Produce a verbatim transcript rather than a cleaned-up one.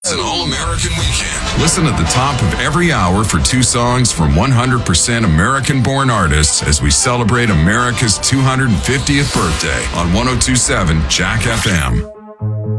It's an all-American weekend. Listen at the top of every hour for two songs from one hundred percent American-born artists as we celebrate America's two hundred fiftieth birthday on one oh two point seven Jack F M.